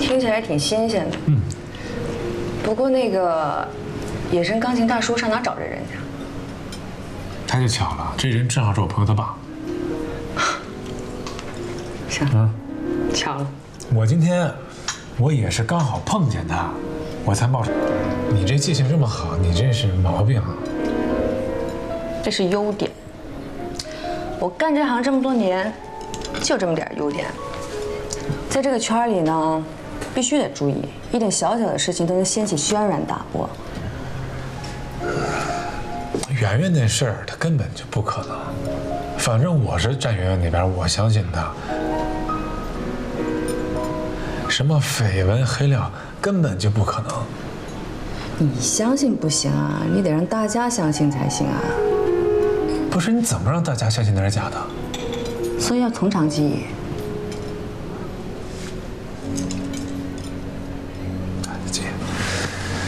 听起来挺新鲜的。不过那个野生钢琴大叔上哪找这人去？ 他就巧了，这人正好是我朋友他爸。 行，巧了。 我今天我也是刚好碰见他，我才冒出。你这记性这么好，你这是毛病啊。 这是优点。我干这行这么多年，就这么点优点。在这个圈里呢，必须得注意，一点小小的事情都能掀起轩然大波。 圆圆那事儿，他根本就不可能。反正我是站圆圆那边，我相信他。什么绯闻黑料，根本就不可能。 你相信不行啊，你得让大家相信才行啊。 不是，你怎么让大家相信那是假的？ 所以要从长计议。